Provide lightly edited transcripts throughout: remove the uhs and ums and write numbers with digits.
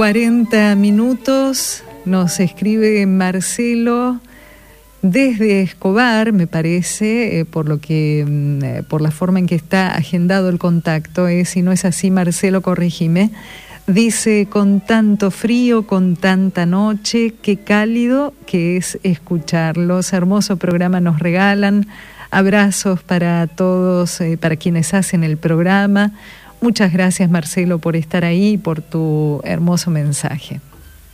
40 minutos, nos escribe Marcelo desde Escobar, me parece, por la forma en que está agendado el contacto. Si no es así, Marcelo, corregime. Dice: con tanto frío, con tanta noche, qué cálido que es escucharlos. Hermoso programa nos regalan. Abrazos para todos, para quienes hacen el programa. Muchas gracias, Marcelo, por estar ahí y por tu hermoso mensaje.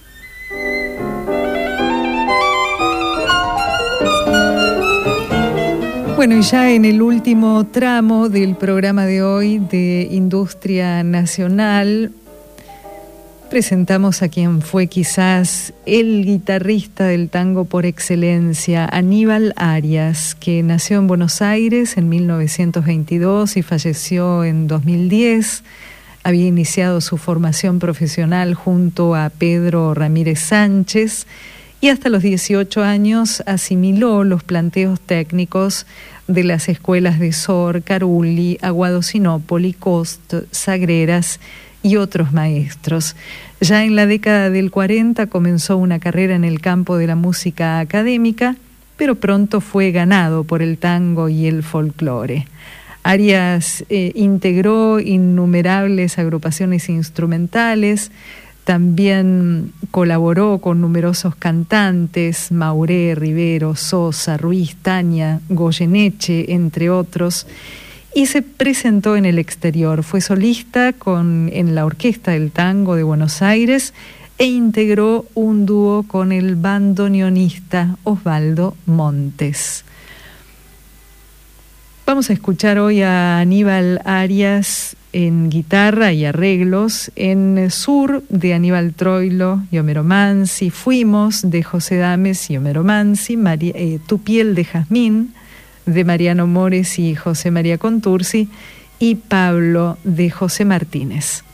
Bueno, y ya en el último tramo del programa de hoy de Industria Nacional, presentamos a quien fue quizás el guitarrista del tango por excelencia, Aníbal Arias, que nació en Buenos Aires en 1922 y falleció en 2010. Había iniciado su formación profesional junto a Pedro Ramírez Sánchez y hasta los 18 años asimiló los planteos técnicos de las escuelas de Sor, Carulli, Aguado Sinopoli, Cost, Sagreras y otros maestros. Ya en la década del 40 comenzó una carrera en el campo de la música académica, pero pronto fue ganado por el tango y el folclore. Arias integró innumerables agrupaciones instrumentales, también colaboró con numerosos cantantes, Mauré, Rivero, Sosa, Ruiz, Tania, Goyeneche, entre otros, y se presentó en el exterior. Fue solista en la Orquesta del Tango de Buenos Aires e integró un dúo con el bandoneonista Osvaldo Montes. Vamos a escuchar hoy a Aníbal Arias en guitarra y arreglos, en Sur de Aníbal Troilo y Homero Mansi, Fuimos de José Dames y Homero Mansi, Tu piel de jazmín de Mariano Mores y José María Contursi, y Pablo de José Martínez.